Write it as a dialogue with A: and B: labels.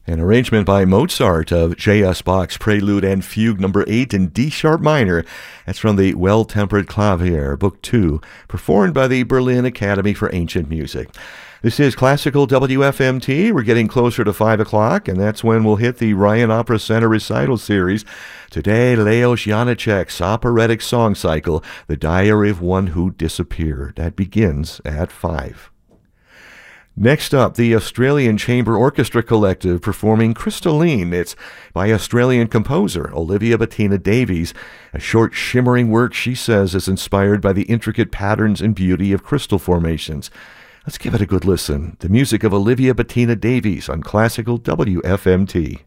A: An arrangement by Mozart of J.S. Bach's Prelude and Fugue No. 8 in D-sharp minor. That's from the Well-Tempered Clavier, Book 2, performed by the Berlin Academy for Ancient Music. This is Classical WFMT. We're getting closer to 5 o'clock, and that's when we'll hit the Ryan Opera Center Recital Series. Today, Leos Janáček's operatic song cycle, The Diary of One Who Disappeared. That begins at 5. Next up, the Australian Chamber Orchestra Collective performing Crystalline. It's by Australian composer Olivia Bettina Davies, a short shimmering work she says is inspired by the intricate patterns and beauty of crystal formations. Let's give it a good listen. The music of Olivia Bettina Davies on Classical WFMT.